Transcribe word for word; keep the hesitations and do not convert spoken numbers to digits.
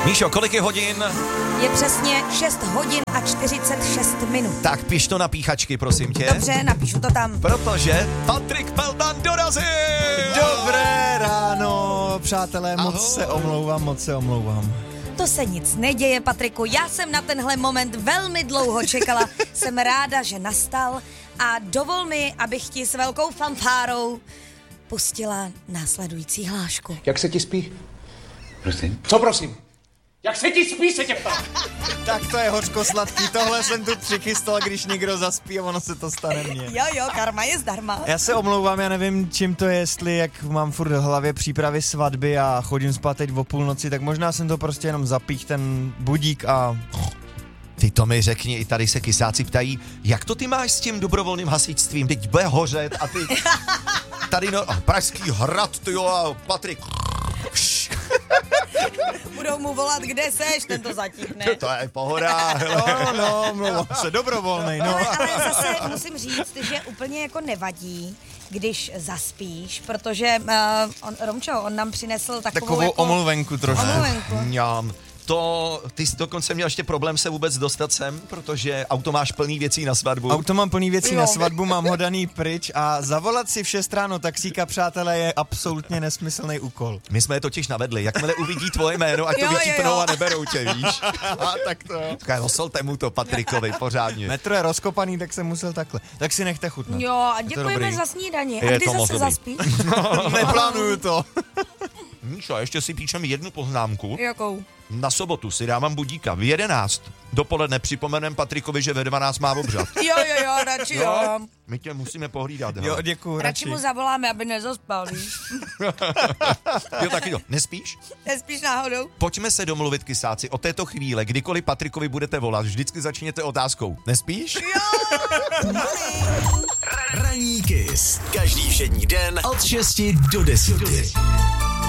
Míšo, kolik je hodin? Je přesně šest hodin a čtyřicet šest minut. Tak piš to na píchačky, prosím tě. Dobře, napíšu to tam. Protože Patrik Peltan dorazil! Dobré ráno, přátelé, moc Ahoj. se omlouvám, moc se omlouvám. To se nic neděje, Patriku. Já jsem na tenhle moment velmi dlouho čekala. Jsem ráda, že nastal a dovol mi, abych ti s velkou fanfárou pustila následující hlášku. Jak se ti spí? Prosím? Co prosím? Jak se ti spí, se tě ptám? Tak to je hořko-sladký, tohle jsem tu přichystal, když někdo zaspí a ono se to stane mně. Jo, jo, karma je zdarma. Já se omlouvám, já nevím, čím to je, jestli jak mám furt v hlavě přípravy svatby a chodím spát teď o půlnoci, tak možná jsem to prostě jenom zapích ten budík a... Ty to mi řekni, i tady se kysáci ptají, jak to ty máš s tím dobrovolným hasičstvím, teď bude hořet a ty tady no, Pražský hrad, ty jo, a Patrik. Budou mu volat, kde seš, ten to zatíhne. To je pohoda, hele. No, no, mluvám se, dobrovolnej, no. Ale, ale zase musím říct, že úplně jako nevadí, když zaspíš, protože uh, on, Romčo, on nám přinesl takovou, Takovou jako... omluvenku trošku. Omluvenku. Mňam. To, ty jsi dokonce měl ještě problém se vůbec dostat sem, protože auto máš plný věcí na svatbu. Auto mám plný věcí Jo. na svatbu, mám ho daný pryč a zavolat si v šest ráno taxíka, přátelé, je absolutně nesmyslný úkol. My jsme je totiž navedli, jakmile uvidí tvoje jméno, ať to Jo, jo, vypípnou jo. a neberou tě, víš? A tak to jo. Říkaj, rosolte mu to Patrikovi, pořádně. Metro je rozkopaný, tak jsem musel takhle. Tak si nechte chutnat. Jo, a Je to děkujeme dobrý. za snídani. Je A kdy to moc zase dobrý. zaspíš? Neplánuju to. Míšo, ještě si píčem jednu poznámku. Jakou? Na sobotu si dávám budíka v jedenáct. Dopoledne připomenem Patrikovi, že ve dvanáct má obřad. Jo, jo, jo, radši jo. My tě musíme pohlídat. Jo, hele. děkuju, Radši radši. mu zavoláme, aby nezaspal, víš? Jo, taky jo. Nespíš? Nespíš náhodou? Pojďme se domluvit, kysáci, o této chvíle, kdykoliv Patrikovi budete volat, vždycky začněte otázkou. Nespíš? Ranní kys. Každý všední den od šesti do deseti.